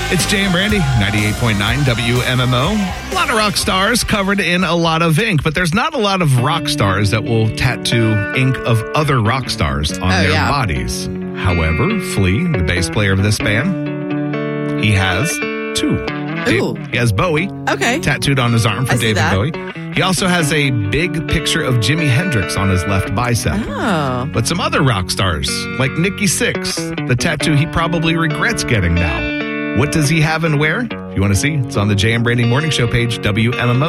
It's Jay and Brandy, 98.9 WMMO. A lot of rock stars covered in a lot of ink, but there's not a lot of rock stars that will tattoo ink of other rock stars on their bodies. However, Flea, the bass player of this band, he has two. Ooh. He has Bowie tattooed on his arm for David Bowie. He also has a big picture of Jimi Hendrix on his left bicep. Oh. But some other rock stars, like Nikki Sixx, the tattoo he probably regrets getting now. What does he have and where? If you want to see, it's on the Jay and Brandy Morning Show page, WMMO.